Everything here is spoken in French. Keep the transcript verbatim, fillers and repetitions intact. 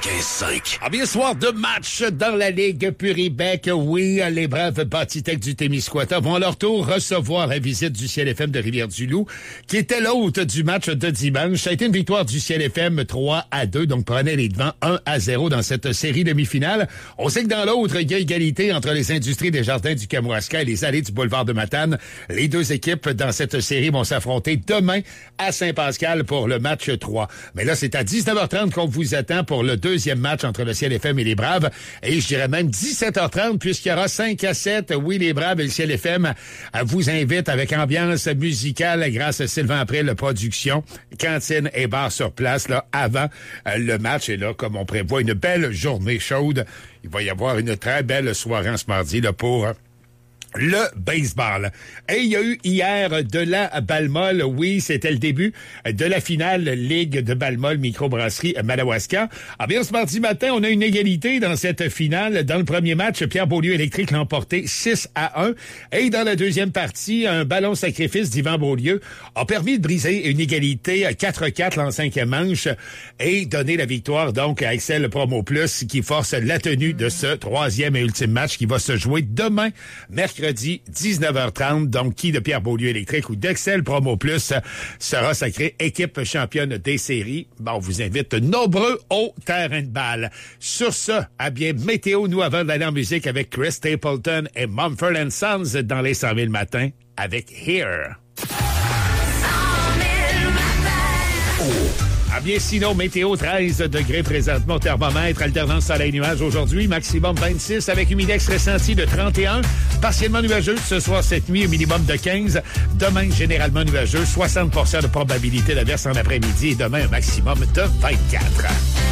quatre-vingt-quinze cinq. Ah bien, soir de match dans la Ligue Puribec. Oui, les braves Bâtitech du Témiscouata vont à leur tour recevoir la visite du Ciel F M de Rivière-du-Loup, qui était l'hôte du match de dimanche. Ça a été une victoire du Ciel F M trois à deux, donc prenait les devants un à zéro dans cette série demi-finale. On sait que dans l'autre, il y a égalité entre les Industries des Jardins du Kamouraska et les Allées du Boulevard de Matane. Les deux équipes dans cette série vont s'affronter demain à Saint-Pascal pour le match trois. Mais là, c'est à dix-neuf heures trente qu'on vous attend pour le deuxième match entre le Ciel F M et les Braves. Et je dirais même dix-sept heures trente, puisqu'il y aura cinq à sept. Oui, les Braves et le Ciel F M vous invitent avec ambiance musicale grâce à Sylvain April Production, cantine et bar sur place là avant euh, le match. Et là, comme on prévoit une belle journée chaude, il va y avoir une très belle soirée en ce mardi là, pour... Euh, le baseball. Et il y a eu hier de la balle-molle. Oui, c'était le début de la finale Ligue de balle-molle microbrasserie Madawaska. Ah bien, ce mardi matin, on a une égalité dans cette finale. Dans le premier match, Pierre Beaulieu Électrique l'a emporté six à un. Et dans la deuxième partie, un ballon sacrifice d'Yvan Beaulieu a permis de briser une égalité quatre quatre en cinquième manche et donner la victoire donc à Excel Promo Plus qui force la tenue de ce troisième et ultime match qui va se jouer demain, mercredi. dix-neuf heures trente, donc qui de Pierre Beaulieu Électrique ou d'Excel Promo Plus sera sacré équipe championne des séries. Bon, on vous invite nombreux au terrain de balle. Sur ce, à bien météo, nous avant d'aller en musique avec Chris Stapleton et Mumford and Sons dans les cent mille matins avec Here. Ah bien, sinon, météo, treize degrés présentement au thermomètre, alternance soleil-nuage aujourd'hui, maximum vingt-six avec humidex ressenti de trente et un, partiellement nuageux ce soir cette nuit, au minimum de quinze, demain généralement nuageux, soixante pour cent de probabilité d'averse en après-midi et demain un maximum de vingt-quatre.